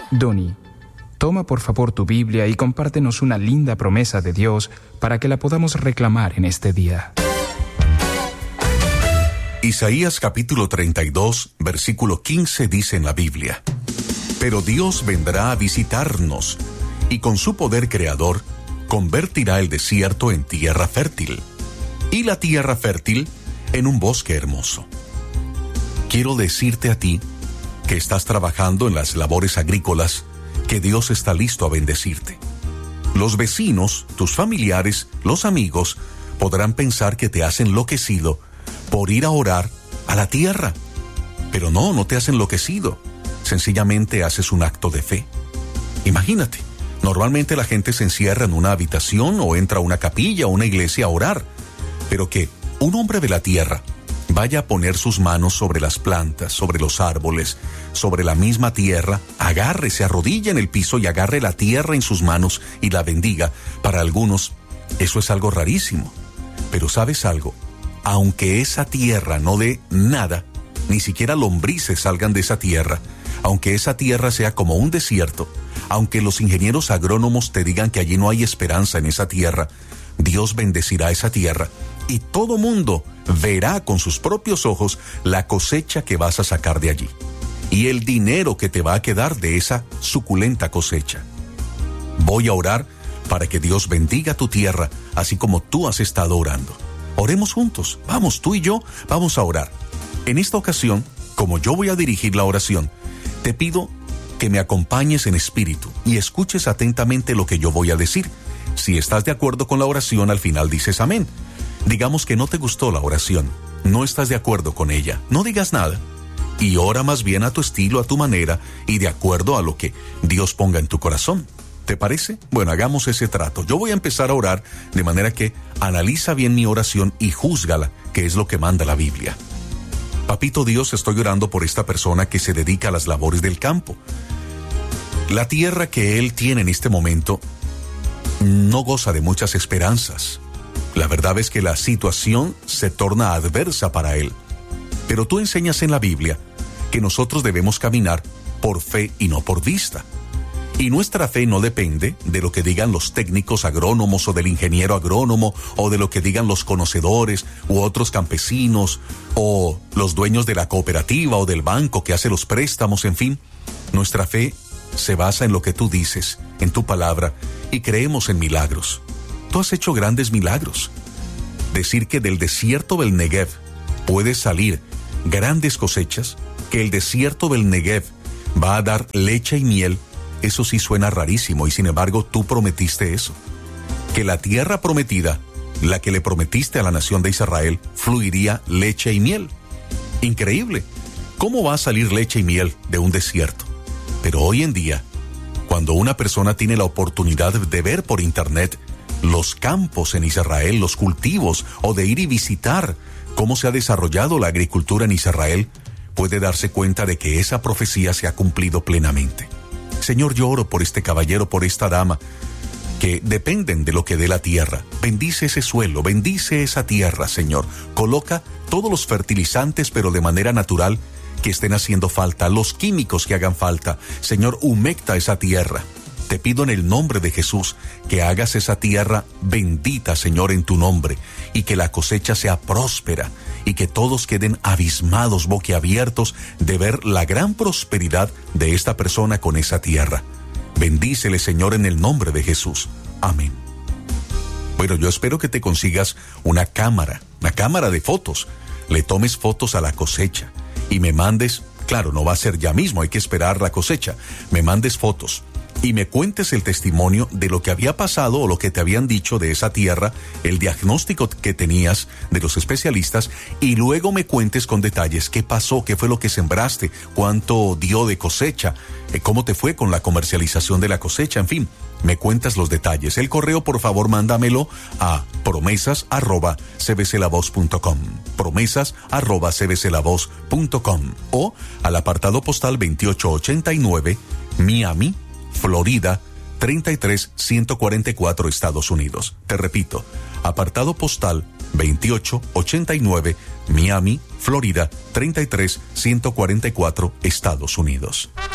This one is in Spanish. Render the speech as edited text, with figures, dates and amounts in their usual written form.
Donnie, toma por favor tu Biblia y compártenos una linda promesa de Dios para que la podamos reclamar en este día. Isaías capítulo 32, versículo 15 dice en la Biblia: Pero Dios vendrá a visitarnos, y con su poder creador convertirá el desierto en tierra fértil, y la tierra fértil en un bosque hermoso. Quiero decirte a ti que estás trabajando en las labores agrícolas, que Dios está listo a bendecirte. Los vecinos, tus familiares, los amigos, podrán pensar que te has enloquecido por ir a orar a la tierra. Pero no te has enloquecido. Sencillamente haces un acto de fe. Imagínate, normalmente la gente se encierra en una habitación o entra a una capilla o una iglesia a orar. Pero que un hombre de la tierra vaya a poner sus manos sobre las plantas, sobre los árboles, sobre la misma tierra, agarre, se arrodilla en el piso y agarre la tierra en sus manos y la bendiga. Para algunos, eso es algo rarísimo. Pero ¿sabes algo? Aunque esa tierra no dé nada, ni siquiera lombrices salgan de esa tierra, aunque esa tierra sea como un desierto, aunque los ingenieros agrónomos te digan que allí no hay esperanza en esa tierra, Dios bendecirá esa tierra y todo mundo verá con sus propios ojos la cosecha que vas a sacar de allí y el dinero que te va a quedar de esa suculenta cosecha. Voy a orar para que Dios bendiga tu tierra, así como tú has estado orando. Oremos juntos. Vamos, tú y yo, vamos a orar. En esta ocasión, como yo voy a dirigir la oración, te pido que me acompañes en espíritu y escuches atentamente lo que yo voy a decir. Si estás de acuerdo con la oración, al final dices amén. Digamos que no te gustó la oración, no estás de acuerdo con ella, no digas nada. Y ora más bien a tu estilo, a tu manera y de acuerdo a lo que Dios ponga en tu corazón. ¿Te parece? Bueno, hagamos ese trato. Yo voy a empezar a orar, de manera que analiza bien mi oración y júzgala, que es lo que manda la Biblia. Papito Dios, estoy orando por esta persona que se dedica a las labores del campo. La tierra que él tiene en este momento no goza de muchas esperanzas. La verdad es que la situación se torna adversa para él. Pero tú enseñas en la Biblia que nosotros debemos caminar por fe y no por vista. Y nuestra fe no depende de lo que digan los técnicos agrónomos o del ingeniero agrónomo o de lo que digan los conocedores u otros campesinos o los dueños de la cooperativa o del banco que hace los préstamos, en fin. Nuestra fe se basa en lo que tú dices, en tu palabra, y creemos en milagros. Tú has hecho grandes milagros. Decir que del desierto del Negev puede salir grandes cosechas, que el desierto del Negev va a dar leche y miel, eso sí suena rarísimo y sin embargo tú prometiste eso. Que la tierra prometida, la que le prometiste a la nación de Israel, fluiría leche y miel. Increíble. ¿Cómo va a salir leche y miel de un desierto? Pero hoy en día, cuando una persona tiene la oportunidad de ver por internet los campos en Israel, los cultivos, o de ir y visitar cómo se ha desarrollado la agricultura en Israel, puede darse cuenta de que esa profecía se ha cumplido plenamente. Señor, yo oro por este caballero, por esta dama, que dependen de lo que dé la tierra. Bendice ese suelo, bendice esa tierra, Señor. Coloca todos los fertilizantes, pero de manera natural, que estén haciendo falta, los químicos que hagan falta. Señor, humecta esa tierra. Te pido en el nombre de Jesús que hagas esa tierra bendita, Señor, en tu nombre, y que la cosecha sea próspera, y que todos queden abismados, boquiabiertos, de ver la gran prosperidad de esta persona con esa tierra. Bendícele, Señor, en el nombre de Jesús. Amén. Bueno, yo espero que te consigas una cámara de fotos. Le tomes fotos a la cosecha y me mandes, claro, no va a ser ya mismo, hay que esperar la cosecha, me mandes fotos y me cuentes el testimonio de lo que había pasado o lo que te habían dicho de esa tierra, el diagnóstico que tenías de los especialistas, y luego me cuentes con detalles qué pasó, qué fue lo que sembraste, cuánto dio de cosecha, cómo te fue con la comercialización de la cosecha, en fin, me cuentas los detalles. El correo, por favor, mándamelo a promesas@cbclavoz.com, promesas@cbclavoz.com, o al apartado postal 2889, Miami, Florida, 33144, Estados Unidos. Te repito, apartado postal 2889, Miami, Florida, 33144, Estados Unidos.